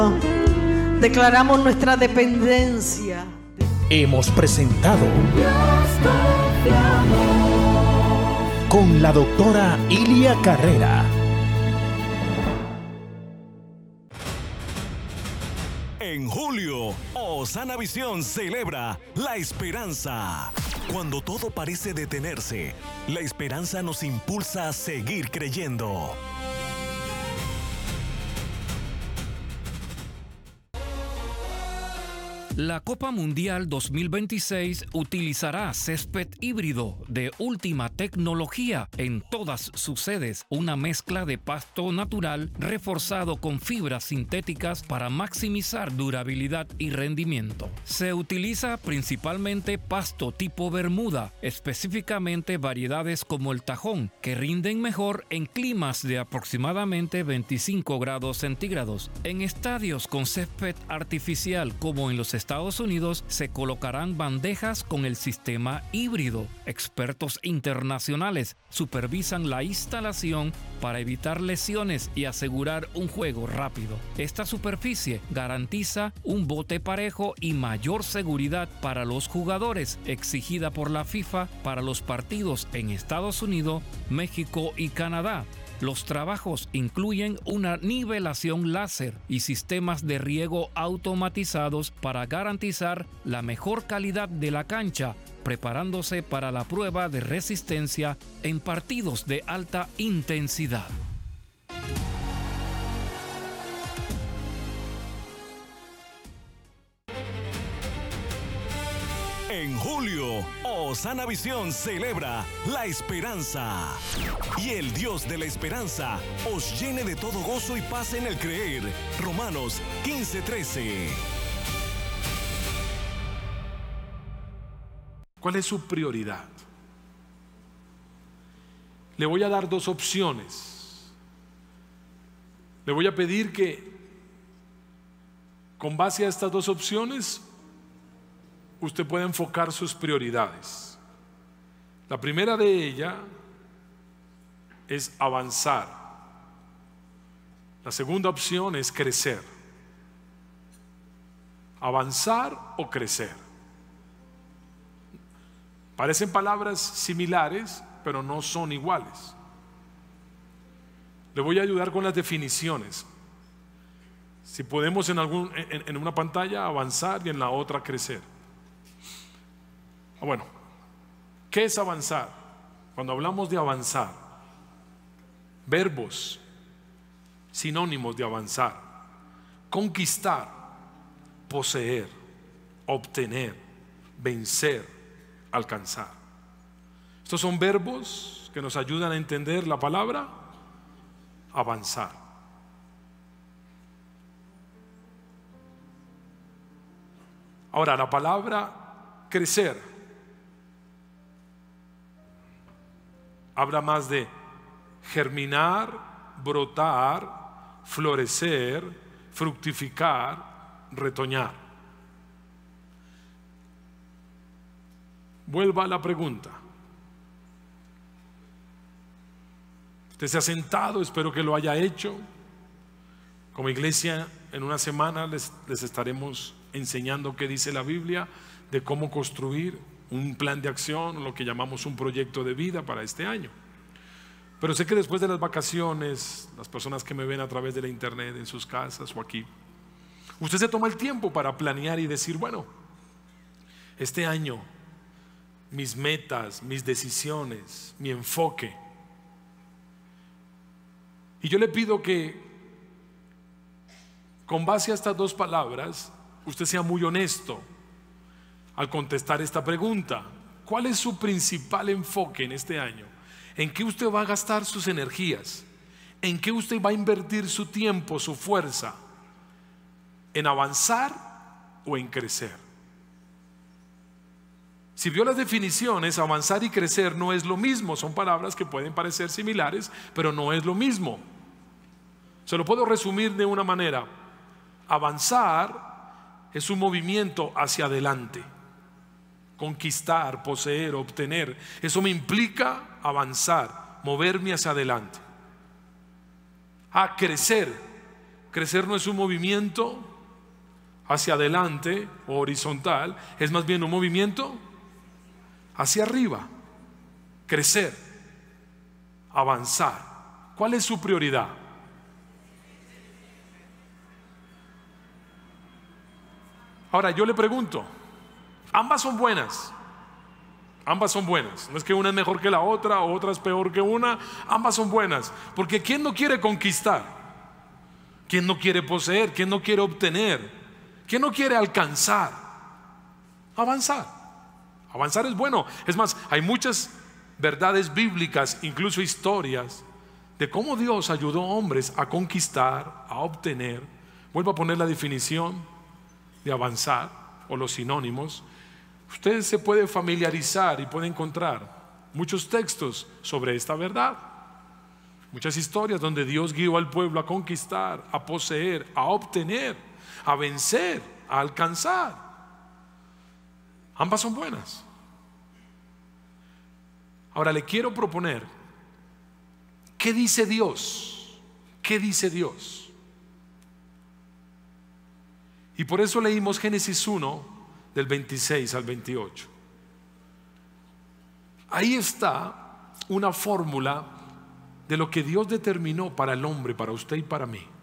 Declaramos nuestra dependencia. Hemos presentado con la doctora Ilia Carrera. En julio, Osana Visión celebra la esperanza. Cuando todo parece detenerse, la esperanza nos impulsa a seguir creyendo. La Copa Mundial 2026 utilizará césped híbrido de última tecnología en todas sus sedes, una mezcla de pasto natural reforzado con fibras sintéticas para maximizar durabilidad y rendimiento. Se utiliza principalmente pasto tipo Bermuda, específicamente variedades como el tajón, que rinden mejor en climas de aproximadamente 25 grados centígrados. En estadios con césped artificial como en los Estados Unidos se colocarán bandejas con el sistema híbrido. Expertos internacionales supervisan la instalación para evitar lesiones y asegurar un juego rápido. Esta superficie garantiza un bote parejo y mayor seguridad para los jugadores, exigida por la FIFA para los partidos en Estados Unidos, México y Canadá. Los trabajos incluyen una nivelación láser y sistemas de riego automatizados para garantizar la mejor calidad de la cancha, preparándose para la prueba de resistencia en partidos de alta intensidad. En julio, Osana Visión celebra la esperanza. Y el Dios de la esperanza os llene de todo gozo y paz en el creer. Romanos 15:13. ¿Cuál es su prioridad? Le voy a dar dos opciones. Le voy a pedir que, con base a estas dos opciones, usted puede enfocar sus prioridades. La primera de ellas es avanzar. La segunda opción es crecer. Avanzar o crecer. Parecen palabras similares, pero no son iguales. Le voy a ayudar con las definiciones. Si podemos en una pantalla avanzar y en la otra crecer. Bueno, ¿qué es avanzar? Cuando hablamos de avanzar, verbos, sinónimos de avanzar: conquistar, poseer, obtener, vencer, alcanzar. Estos son verbos que nos ayudan a entender la palabra avanzar. Ahora, la palabra crecer habla más de germinar, brotar, florecer, fructificar, retoñar. Vuelva a la pregunta. Usted se ha sentado, espero que lo haya hecho. Como iglesia, en una semana les estaremos enseñando qué dice la Biblia de cómo construir un plan de acción, lo que llamamos un proyecto de vida para este año. Pero sé que después de las vacaciones, las personas que me ven a través de la internet, en sus casas o aquí, usted se toma el tiempo para planear y decir: bueno, este año, mis metas, mis decisiones, mi enfoque. Y yo le pido que, con base a estas dos palabras, usted sea muy honesto al contestar esta pregunta. ¿Cuál es su principal enfoque en este año? ¿En qué usted va a gastar sus energías? ¿En qué usted va a invertir su tiempo, su fuerza? ¿En avanzar o en crecer? Si vio las definiciones, avanzar y crecer no es lo mismo. Son palabras que pueden parecer similares, pero no es lo mismo. Se lo puedo resumir de una manera. Avanzar es un movimiento hacia adelante. Conquistar, poseer, obtener. Eso me implica avanzar, moverme hacia adelante. A crecer. Crecer no es un movimiento hacia adelante o horizontal, es más bien un movimiento hacia arriba. Crecer, avanzar. ¿Cuál es su prioridad? Ahora yo le pregunto, ambas son buenas. Ambas son buenas. No es que una es mejor que la otra, o otra es peor que una. Ambas son buenas. Porque ¿quién no quiere conquistar? ¿Quién no quiere poseer? ¿Quién no quiere obtener? ¿Quién no quiere alcanzar? Avanzar. Avanzar es bueno. Es más, hay muchas verdades bíblicas, incluso historias, de cómo Dios ayudó a hombres a conquistar, a obtener. Vuelvo a poner la definición de avanzar o los sinónimos. Usted se puede familiarizar y puede encontrar muchos textos sobre esta verdad. Muchas historias donde Dios guió al pueblo a conquistar, a poseer, a obtener, a vencer, a alcanzar. Ambas son buenas. Ahora le quiero proponer, ¿qué dice Dios? ¿Qué dice Dios? Y por eso leímos Génesis 1, del 26 al 28. Ahí está una fórmula de lo que Dios determinó para el hombre, para usted y para mí.